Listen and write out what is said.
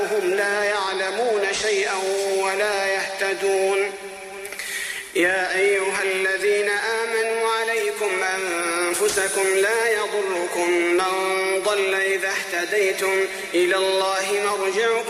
وهم لا يعلمون شيئا ولا يهتدون. يا أيها الذين آمنوا عليكم أنفسكم لا يضركم من ضل إذا اهتديتم إلى الله مرجعكم